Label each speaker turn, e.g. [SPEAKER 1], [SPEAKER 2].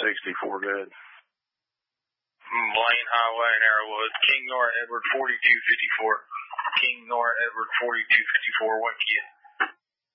[SPEAKER 1] 64 good.
[SPEAKER 2] Blaine Highway in Arrowwood. King Nora Edward 4254. King Nora Edward 4254. What kid?